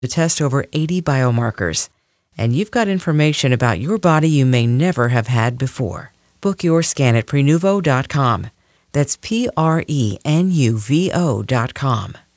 to test over 80 biomarkers. And you've got information about your body you may never have had before. Book your scan at Prenuvo.com. That's Prenuvo.com.